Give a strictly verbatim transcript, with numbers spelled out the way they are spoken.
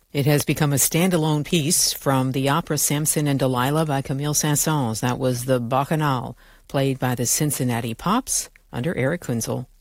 It has become a standalone piece from the opera Samson and Delilah by Camille Saint-Saëns. That was the Bacchanal, played by the Cincinnati Pops under Eric Kunzel.